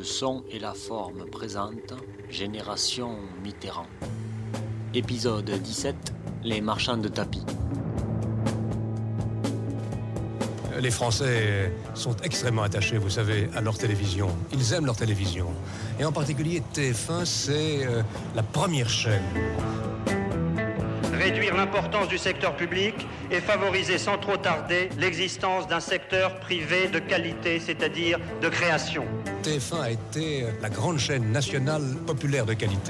son et la forme présente Génération Mitterrand. Épisode 17, les marchands de tapis. Les Français sont extrêmement attachés, vous savez, à leur télévision. Ils aiment leur télévision. Et en particulier, TF1, c'est la première chaîne. Réduire l'importance du secteur public et favoriser sans trop tarder l'existence d'un secteur privé de qualité, c'est-à-dire de création. TF1 a été la grande chaîne nationale populaire de qualité.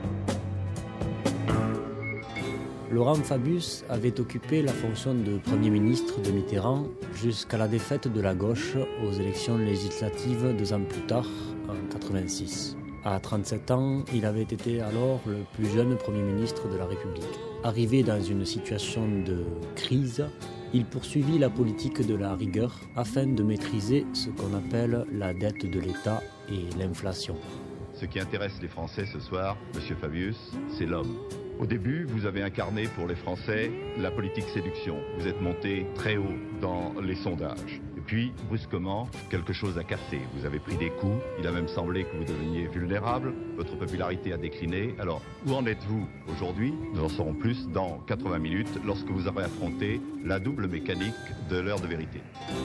Laurent Fabius avait occupé la fonction de Premier ministre de Mitterrand jusqu'à la défaite de la gauche aux élections législatives 2 ans plus tard, en 1986. À 37 ans, il avait été alors le plus jeune Premier ministre de la République. Arrivé dans une situation de crise, il poursuivit la politique de la rigueur afin de maîtriser ce qu'on appelle la dette de l'État et l'inflation. Ce qui intéresse les Français ce soir, Monsieur Fabius, c'est l'homme. Au début, vous avez incarné pour les Français la politique séduction. Vous êtes monté très haut dans les sondages. Et puis, brusquement, quelque chose a cassé. Vous avez pris des coups. Il a même semblé que vous deveniez vulnérable. Votre popularité a décliné. Alors, où en êtes-vous aujourd'hui? Nous en saurons plus dans 80 minutes lorsque vous aurez affronté la double mécanique de l'heure de vérité.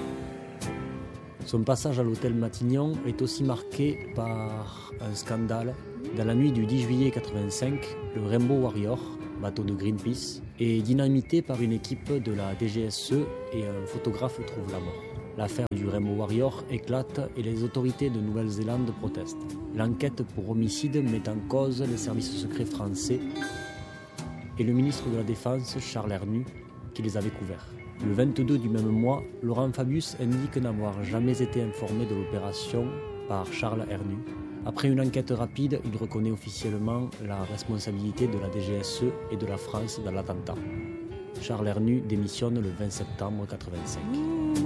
Son passage à l'hôtel Matignon est aussi marqué par un scandale. Dans la nuit du 10 juillet 1985, le Rainbow Warrior, bateau de Greenpeace, est dynamité par une équipe de la DGSE et un photographe trouve la mort. L'affaire du Rainbow Warrior éclate et les autorités de Nouvelle-Zélande protestent. L'enquête pour homicide met en cause les services secrets français et le ministre de la Défense, Charles Hernu, qui les avait couverts. Le 22 du même mois, Laurent Fabius indique n'avoir jamais été informé de l'opération par Charles Hernu. Après une enquête rapide, il reconnaît officiellement la responsabilité de la DGSE et de la France dans l'attentat. Charles Hernu démissionne le 20 septembre 1985.